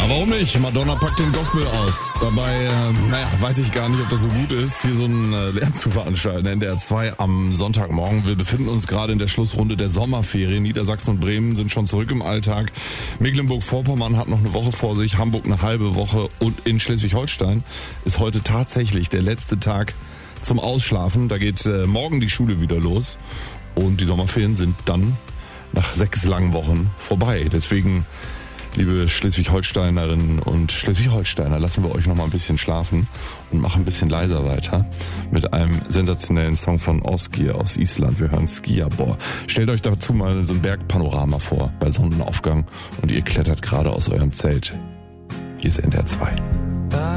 warum nicht? Madonna packt den Gospel aus. Dabei, weiß ich gar nicht, ob das so gut ist, hier so ein Lärm zu veranstalten. NDR 2 am Sonntagmorgen. Wir befinden uns gerade in der Schlussrunde der Sommerferien. Niedersachsen und Bremen sind schon zurück im Alltag. Mecklenburg-Vorpommern hat noch eine Woche vor sich, Hamburg eine halbe Woche und in Schleswig-Holstein ist heute tatsächlich der letzte Tag zum Ausschlafen. Da geht morgen die Schule wieder los und die Sommerferien sind dann nach 6 langen Wochen vorbei. Deswegen, liebe Schleswig-Holsteinerinnen und Schleswig-Holsteiner, lassen wir euch noch mal ein bisschen schlafen und machen ein bisschen leiser weiter mit einem sensationellen Song von Oskia aus Island. Wir hören Skiabor. Stellt euch dazu mal so ein Bergpanorama vor bei Sonnenaufgang und ihr klettert gerade aus eurem Zelt. Hier ist NDR 2.